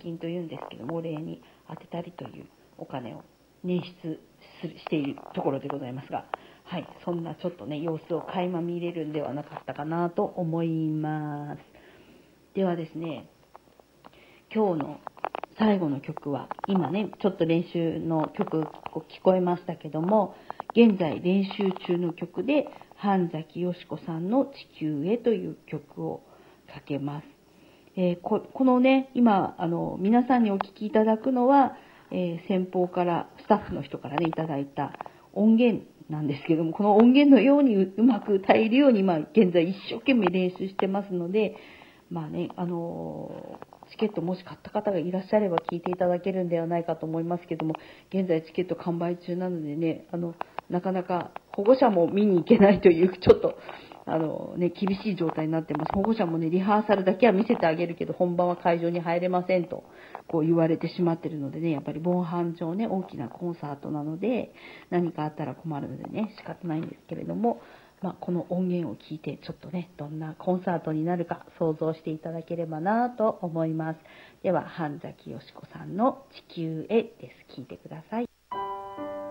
金というんですけども、お礼に当てたりというお金を捻出しているところでございますが、はい、そんなちょっとね、様子を垣間見れるんではなかったかなと思います。ではですね、今日の最後の曲は、今ね、ちょっと練習の曲聞こえましたけども、現在練習中の曲で、半崎よし子さんの地球へという曲をかけます。このね、今、皆さんにお聴きいただくのは、先方から、スタッフの人からね、いただいた音源なんですけども、この音源のようにうまく歌えるように、現在一生懸命練習してますので、チケットもし買った方がいらっしゃれば聞いていただけるんではないかと思いますけども、現在チケット完売中なのでね、なかなか保護者も見に行けないという、ちょっと、厳しい状態になってます。保護者もね、リハーサルだけは見せてあげるけど、本番は会場に入れませんと、こう言われてしまってるのでね、やっぱり防犯上ね、大きなコンサートなので、何かあったら困るのでね、仕方ないんですけれども、この音源を聞いて、ちょっとね、どんなコンサートになるか想像していただければなと思います。では、半崎よし子さんの地球へです。聞いてください。